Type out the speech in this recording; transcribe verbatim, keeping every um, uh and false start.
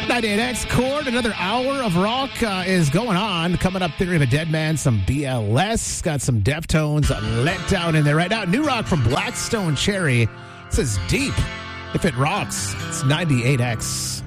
ninety-eight X Chord, another hour of rock uh, is going on. Coming up, Theory of a Dead Man, some B L S, got some Deftones, uh, Let Down in there right now. New rock from Blackstone Cherry. This is Deep. If it rocks, it's ninety-eight X.